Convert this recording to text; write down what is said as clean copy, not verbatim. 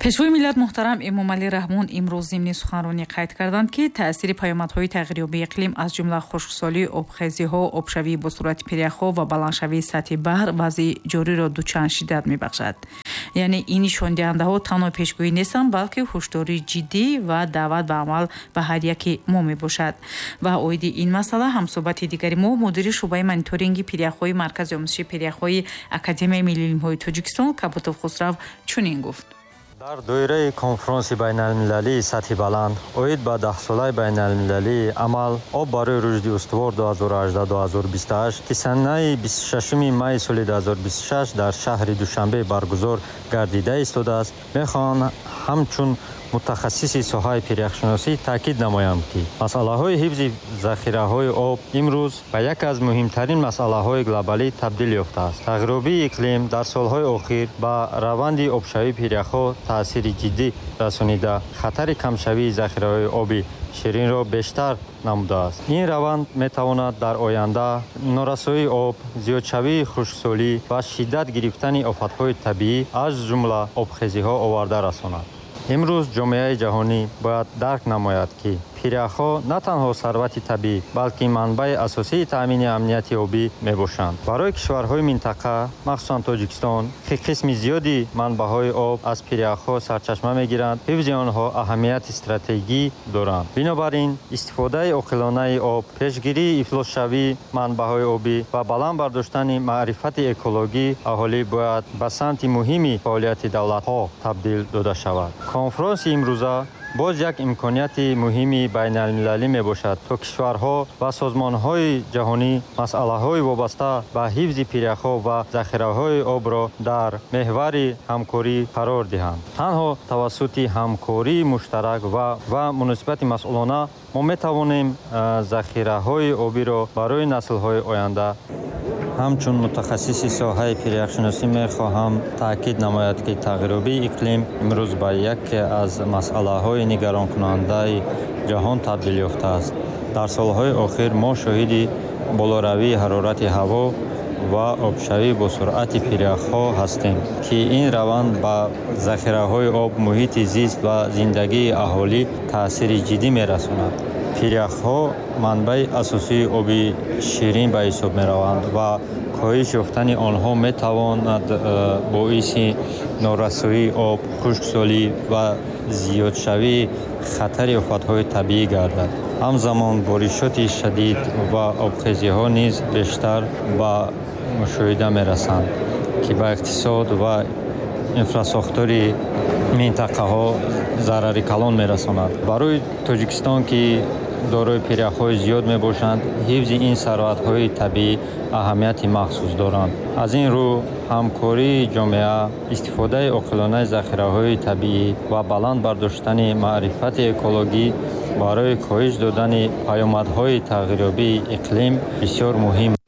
пешвои миллат муҳтарам Эмомалӣ Раҳмон имрӯз зимни суханронӣ қайд карданд, ки таъсири паёмадҳои тағйирёбии иқлим аз ҷумла хушксолӣ, обхезиҳо, обшавӣ бо сурати перяхҳо ва баландшавии сатҳи баҳр вазъи ҷориро дучанд шиддат мебахшад. яъне ин нишондиҳандаҳо танҳо пешгӯӣ нестанд, балки ҳушдории ҷиддӣ ва даъват ба амал ба ҳар яки мо мебошад. ва оиди ин масъала ҳамсӯҳбати дигари мо мудири шуъбаи мониторинги перяхҳои маркази омӯзиши перяхҳои Академияи Миллии илмҳои Тоҷикистон Кабутов Хусрав чунин гуфт. дар доираи конфронси байналмилалии сатҳи баланд оид ба 10-солаи байналмилалии амал об барои рушди устувор 2018-2028 ки санаи 26 майи соли 2026 дар шаҳри Душанбе баргузор гардида истодааст, мехоҳам ҳамчун мутахассиси соҳаи перяхшиносӣ таъкид намоям, ки масъалаҳои ҳифзи захираҳои об имрӯз ба яке аз муҳимтарин масъалаҳои глобалӣ табдил ёфтааст. тағйирёбии иқлим дар солҳои охир ба раванди обшавии перяхҳо таъсири ҷиддӣ расонида хатари камшавии захираҳои оби ширинро бештар намудааст. ин раванд метавонад дар оянда норасоии об, зиёдшавии хушксолӣ ва шиддат гирифтани офатҳои табиӣ аз ҷумла обхезиҳо оварда расонад. имрӯз ҷомеаи ҷаҳонӣ бояд дарк намояд, ки перяхҳо на танҳо сарвати табиӣ, балки манбаи асосии таъмини амнияти обӣ мебошанд. барои кишварҳои минтақа, махсусан Тоҷикистон, ки қисми зиёди манбаъҳои об аз перяхҳо сарчашма мегиранд, ҳифзи онҳо аҳамияти стратегӣ доранд. бинобар ин истифодаи оқилонаи об, пешгирии ифлосшавии манбаъҳои обӣ ва баланд бардоштани маърифати экологӣ аҳолӣ бояд ба самти муҳими фаъолияти давлатҳо табдил дода шавад. конфронси имрӯза боз як имконияти муҳими байналмилалӣ мебошад, то кишварҳо ва созмонҳои ҷаҳонӣ масъалаҳои вобаста ба ҳифзи перяхҳо ва захираҳои обро дар меҳвари ҳамкорӣ қарор диҳанд. танҳо тавассути ҳамкории муштарак ва муносибати масъулона мо метавонем захираҳои обиро барои наслҳои оянда. ҳамчун мутахассиси соҳаи перяхшиносӣ мехоҳам таъкид намояд, ки тағйирёбии иқлим имрӯз ба яке аз масъалаҳои нигаронкунандаи ҷаҳон табдил ёфтааст. дар солҳои охир мо шоҳиди болоравии ҳарорати ҳаво ва обшавӣ бо суръати перяхҳо ҳастем, ки ин раванд ба захираҳои об, муҳити зист ва зиндагии аҳолӣ таъсири ҷиддӣ мерасонад. перяхҳо манбаи асосии оби ширин ба ҳисоб мераванд ва коҳиш ёфтани онҳо метавонад боиси норасоии об, хушксолӣ ва зиёдшавии хатари офатҳои табиӣ гардад. ҳамзамон боришоти шадид ва обхезиҳо низ бештар ба мушоҳида мерасанд, ки ба иқтисод ва инфрасохтури минтақаҳо зарари калон мерасонад. барои Тоҷикистон, ки дорои перяхҳои зиёд мебошанд, ҳифзи ин сарватҳои табиӣ аҳамияти махсус доранд. аз ин рӯ ҳамкории ҷомеа, истифодаи оқилонаи захираҳои табиӣ ва баланд бардоштани маърифати экологӣ барои коҳиш додани паёмадҳои тағйирёбии иқлим бисёр муҳим